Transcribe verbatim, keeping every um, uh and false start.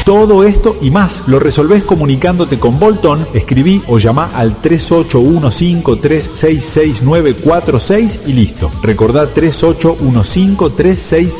Todo esto y más lo resolvés comunicándote con Boltón. Escribí o llamá al tres ocho uno cinco tres seis seis nueve cuatro seis y listo. Recordá tres ocho uno cinco tres seis